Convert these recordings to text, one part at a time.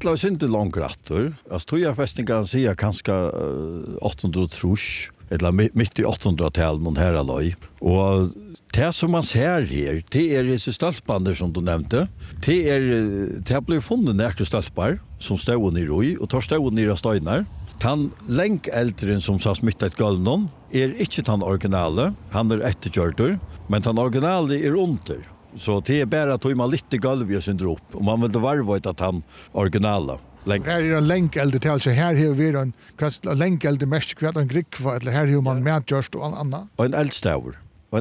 kalla oss inte långrattor. Alltså tojarfästningar säger kanske 800 trusch eller mitt i 800-talet någon här alloj. Och det som man ser här, det är dessa stallsbander som du nämnde. Det har blivit funnit näkra stallsbar som stod nere och tar stod nere steinar. Han länkäldren som sa smittat galnon inte han originale, han eftergjordur, men han originale under. Så det är bara att man lite galv sin drop och man vill varva att han originala. Här är en länkälder till sig. Här har vi en länkälder mest kvart en grikva eller här har man mätjörst och annat. Och en eldstavur.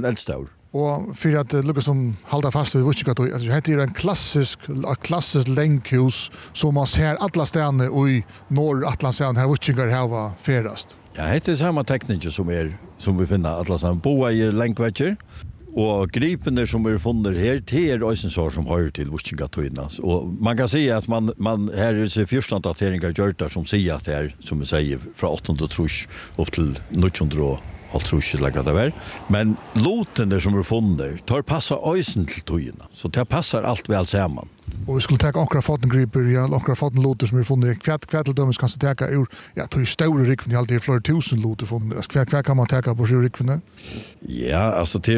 Och för att lukka som hålla fast vid vilket alltså det är en klassisk länkhus som man ser alla städerna i norr Atlanten här vilket här var färdast. Ja, det är samma teknik som vi finner Atlanten boa i länkvägger. Och gripen som är funnit här, det är också som hör till Vuchingatøyna. Och man kan säga att man här är så första dateringar gjorda som säger att det är, som vi säger, från 800 trusch upp till 900 trusch eller vad det är. Men loten där som är funnit, tar passar ösen till Tøyna. Så det passar allt väl samman. Och vi skulle ta ankra fottengriper, ankra fotenloter som är funnit. Kvätteldömes kan ta ur, ja, tog stora rikven, alltid flera tusen loter funnit. Kvärt kan man ta på 7 rikven? Ja, alltså till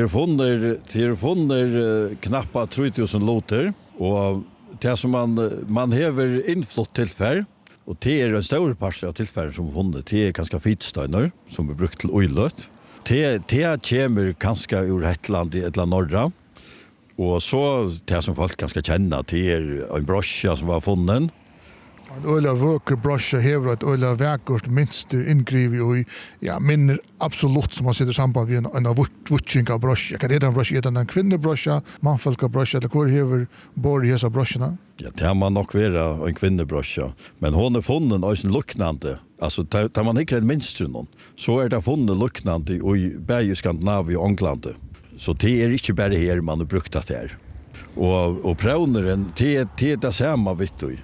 är funnit knappt 3000 loter. Och det som man häver inflott tillfär. Och det är en stor part av tillfällen som funnit. Det är ganska fitsteiner som är brukt till oilöt. Det kommer ganska ur Hetland eller norra. Och så det som folk ganska känna till en broscha som var funnen. En öliga vöker broscha hever ett öliga väkort minst ingriv i ja, minner absolut som man sitter samband vid en vutchinga broscha. Kan det en broscha? Är en kvinnebroscha, manfolka broscha eller hur hever bor i hesa broscherna? Ja, det har man nog vara en kvinnebroscha. Men hon är funnen och en lucknande. Alltså, tar man inte en minster någon, så är det funnen lucknande i Berge, Skandinavien och England. Så det är inte bara här man har brukt att det är. Och prövnaren, det är det samma vitt du.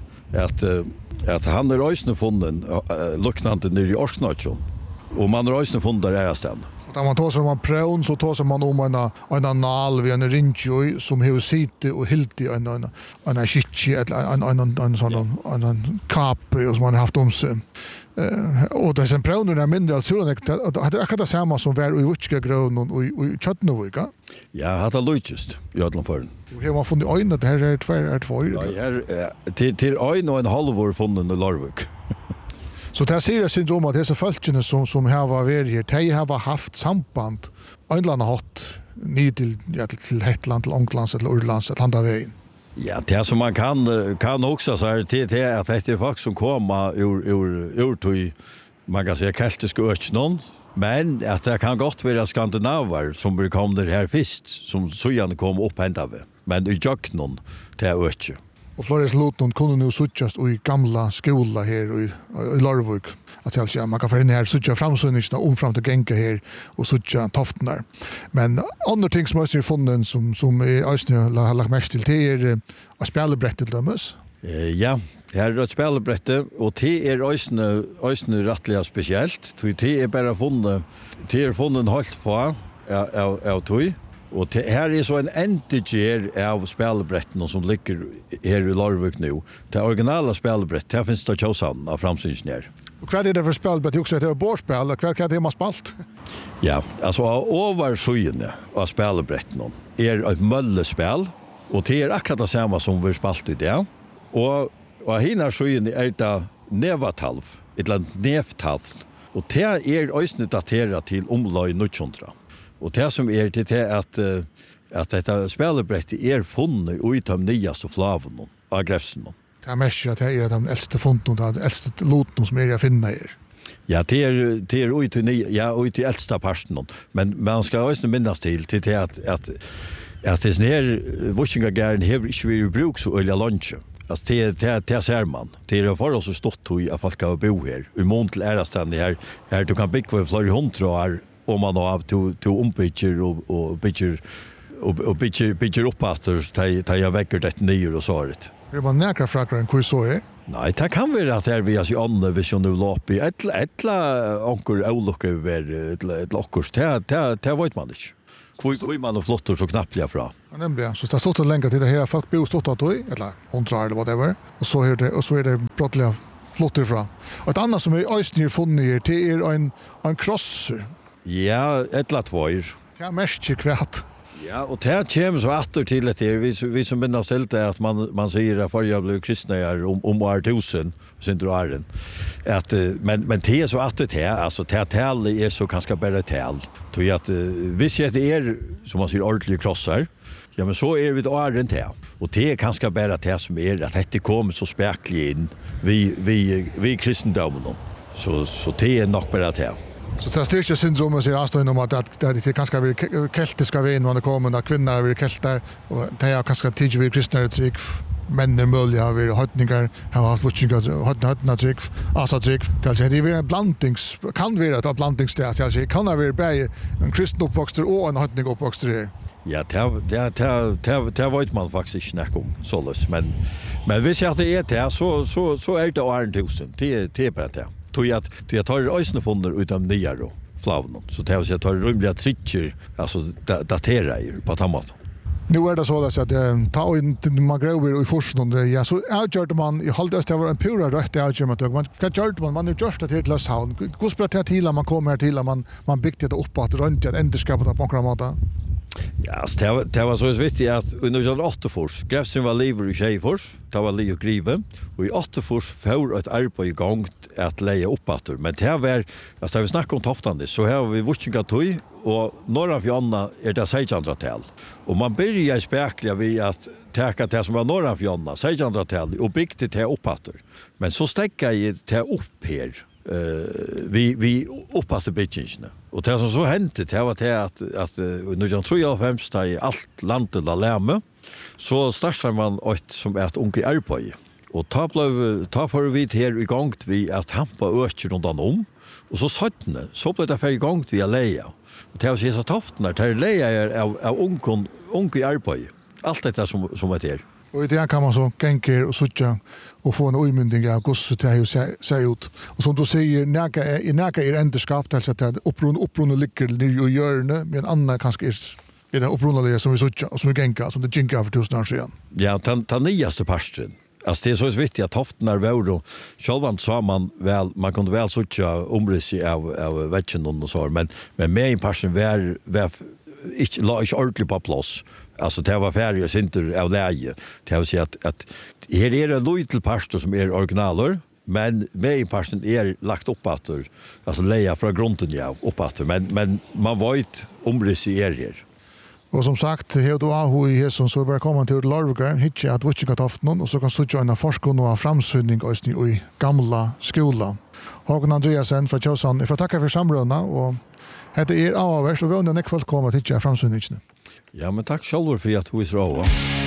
Att han är röjsne funnen lucknande nere i Orsnötjon. Och man är röjsne funnen där är ställen. När man tar sig om en prövn så tar sig man om en anal vid en rinjoj som har sitte och hilt i en skitchi eller en sån kape som man har haft om sig. Och det sen prövnen är mindre att så det är akkurat samma som var i Vucka grön och i Tjötnövika. Ja, det är lujtjust i Ödlandfören. Och här man funnit ögon att det här är två. Ja, här till ögon och en halvår funnen i Larvik. Så det ser syndrom att dessa folkene som har varit här, de har haft samband öndlarna hatt ny till Hetland, till Ånglands eller Urlands eller andra vägen. Ja, det som man kan också säga att det är folk som kommer ur till, man kan säga, keltiska öknen, men att det kan gott vara skandinaver som kom där här först, som så kom upp ända vid. Men i öknen, det är öknen. Och Flores Lutnon kunde nu suttjast i gamla skola här i Larvik. Att jag säger, man kan få in här suttja framsynningarna fram till gänka här och suttja toftnar. Men andra ting som är funnen som är östning har lagt mest till, det är att spelbrett till dömes. Ja, här är ett spelbrett och det är östning rättliga speciellt. Det är bara funnen helt få av tog. Och det här är så en entiger av spelbretten som ligger här i Larvik nu. Det originala spelbrett, det finns det tjosan av framsynsnär. Och vad är det för spelbrett? Också det är borspel, eller vad är det man spalt? Ja, alltså överskyene av spelbretten är ett möllespel. Och det är akkurat det samma som vi spalt i det. Och hinna skyene är det nevatalv, eller nevtalv. Och det är ösnet daterat till omlag 900. Och det som är det är att detta spelbrett är funnet i de nyaste flaven av gräfsen. Det är mest att det är de äldste funden, de äldste loten som är att finna här. Ja, det är ut till äldsta parten. Men man ska också minnas till det att det här Vucingagären har inte varit bruk så öliga lunch. Alltså det ser man. Det är för oss stått att folk ska bo här. I mån till ärastande här du kan bygga för flera hundra om man har till ombygger och bygger upp att jag väcker det nyer och så det. Är man näkra frakar än hur så är? Nej, det kan vara att det är via sig anna hvis jag nu lopp i ett anker olycka över ett lockors. Det vet man inte. Kvui man och flottor så knappt jag fra. Ja, nämligen. Så det har stått länge till det här folk bor stått att eller 100 eller whatever. Och så är det brottliga flottor fra. Och ett annat som är östnir funnit det är en crosser. Ja, ett lat tvåir. Det är mest kvärt. Ja, och det kommer så åter till det här. Vi som minns helt att man säger att förr jag blev kristna om år 1000, sin åren. Att men det är så att det här, alltså det tal är så ganska bara tal. Tror jag att visst det är som man säger ordentliga krossar. Ja, men så är vi då åren till. Och det är ganska bara det som är att det kommer så späckligt in vi kristendomen. Så det är nog bara det. Så det styrke syndromet säger Aston om att det kanske blir keltiska vin när det kommer när kvinnor blir keltar och det är kanske tidigt vi kristna trick män möjliga har vi hötningar har haft watchingar hötna trick alltså trick det är en blandnings kan vara ett blandningsstat alltså kan det vara bäge en kristen uppväxter och en hötning uppväxter här. Ja, det vet man faktiskt snacka om sålles men hvis jag det är det så är det 1000 det är bara det. Tog jag tar ösnefunder utan nya då flavnon så det jag tar rymliga tricker alltså datera på tamat. Nu är det så att ta in man gräver i forskningen ja så utgjorde man i halvdöst det var en pura rätt utgjorde man kan göra man är just att hela havn hur spelar till man kommer till man bygger det upp att runt att ändskapet på några måta. Ja, det var så viktigt att under 8 fors, Gräfsen var liver i Tjejfors, det var liv och grive, och i 8 fors får ett arbete i gång att leja upp åter. Men det var, alltså vi snackar om Toftande, så här har vi Vuxingatøy, och norra fjonna är det 1600-tal. Och man börjar spekla vid att täcka det som var norra fjonna, 1600-tal, och byggde det upp åter. Men så stäcka i det upp här. Vi uppåt byggningarna. Och det som så hände det var det att under 1935 i allt landet la lämma så startade man ett som ett unge arbete. Och ta för vi här i gång vi att hampa öker runt om och så så blev det för igång vi att leja. Och det var så Toftnar det leja är av unge arbete. Allt detta som är det. Och det kan man så gänker och sucha och få en omynding av gosse till hur ser ut. Och som du säger, näka är ändskap alltså att upprunna ligger ner i hjörne, men annan kanske är det upprunaliga som vi sucha och som vi gänka som det jinka för 1000 år sedan. Ja, ta nyaste pasten. Alltså det är så viktigt att Toftnar var då självant sa man väl man kunde väl sucha omrisi av vetchen och så men med en pasten var inte ordentligt på plats. Alltså det var färre synter av läge. Det vill säga att här är en lojal pastor som är originaler, men med i pasten är lagt upp åter. Alltså leja från grunden ja upp åter, men man vet omrisier. Och som sagt, här då har vi som så välkommen till Larvgarden hitcha att Vuxingatoften och så kan så joina forskning och framsynning i gamla skolan. Håkan Andreasen från Tjøsand, jag får tacka för samrådena och det är avvärst och vi undrar när folk kommer att hitcha framsynningen. Ja, men tack själv för att du är så.